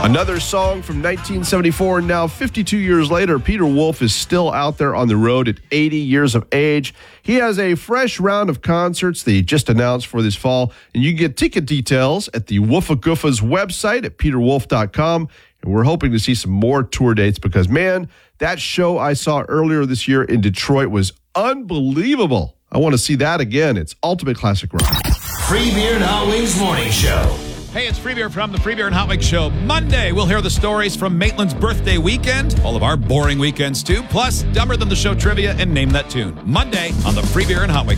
Another song from 1974, and now 52 years later, Peter Wolf is still out there on the road at 80 years of age. He has a fresh round of concerts that he just announced for this fall, and you can get ticket details at the Woofagoofa's website at peterwolf.com, and we're hoping to see some more tour dates because, man, that show I saw earlier this year in Detroit was unbelievable. I want to see that again. It's Ultimate Classic Rock. Free Beer and Hot Wings Morning Show. Hey, it's Free Beer from the Free Beer and Hot Wings Show. Monday, we'll hear the stories from Maitland's birthday weekend, all of our boring weekends too, plus Dumber Than the Show trivia and Name That Tune. Monday on the Free Beer and Hot Wings